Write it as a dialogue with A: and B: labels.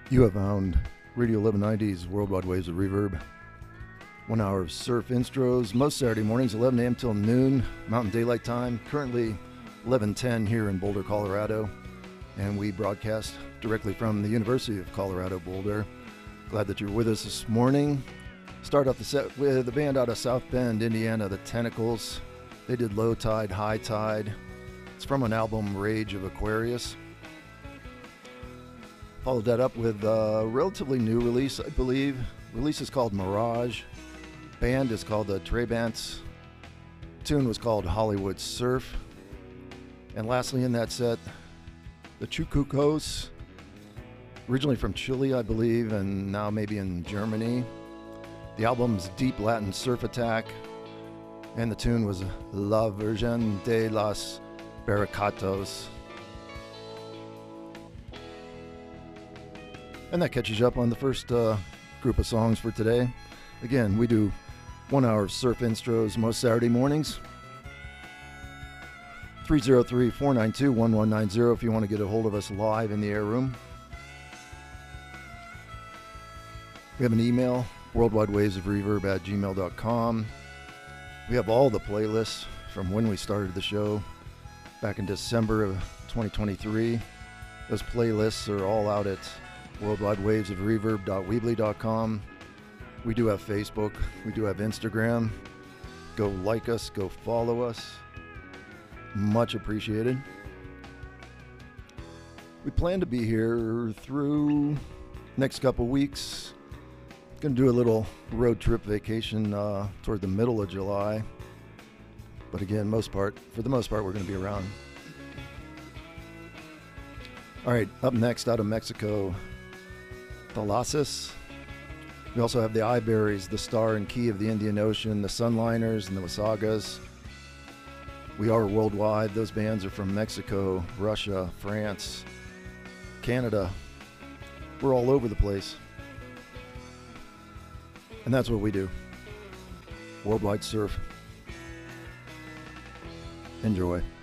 A: You have found Radio 1190's Worldwide Waves of Reverb. 1 hour of surf intros, most Saturday mornings, 11 a.m. till noon, Mountain Daylight Time. Currently 11:10 here in Boulder, Colorado. And we broadcast directly from the University of Colorado, Boulder. Glad that you're with us this morning. Start off the set with a band out of South Bend, Indiana, the Tentacles. They did Low Tide, High Tide. It's from an album, Rage of Aquarius. Followed that up with a relatively new release, I believe. Release is called Mirage. Band is called the Trabants. Tune was called Hollywood Surf. And lastly in that set, the Chucucos, originally from Chile, I believe, and now maybe in Germany. The album's Deep Latin Surf Attack, and the tune was La Virgen de las Barricatos. And that catches you up on the first group of songs for today. Again, we do 1 hour of surf intros most Saturday mornings. 303-492-1190 if you want to get a hold of us live in the air room. We have an email, worldwidewavesofreverb@gmail.com. We have all the playlists from when we started the show back in December of 2023. Those playlists are all out at worldwidewavesofreverb.weebly.com. We do have Facebook. We do have Instagram. Go like us. Go follow us. Much appreciated. We plan to be here through next couple weeks. Going to do a little road trip vacation toward the middle of July. But again, for the most part, we're going to be around. All right, up next out of Mexico, Thalasis. We also have the Eyeberries, the Star and Key of the Indian Ocean, the Sunliners, and the Wasagas. We are worldwide. Those bands are from Mexico, Russia, France, Canada. We're all over the place. And that's what we do. Worldwide surf. Enjoy.